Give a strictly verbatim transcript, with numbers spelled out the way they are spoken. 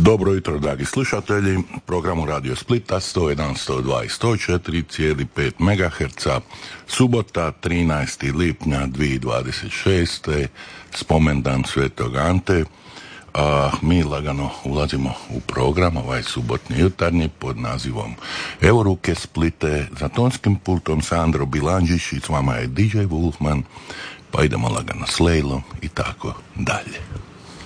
Dobro jutro, dragi slušatelji programu Radio Splita sto jedan, sto dva i sto četiri zarez pet megaherca, subota trinaestog lipnja dvije tisuće dvadeset šeste. spomendan Svetog Ante. A mi lagano ulazimo u program, ovaj subotni jutarnji, pod nazivom Evo ruke Splite, za tonskim pultom Sandro Bilanđić i s vama je D J Wolfman, pa idemo lagano s Lejlom i tako dalje.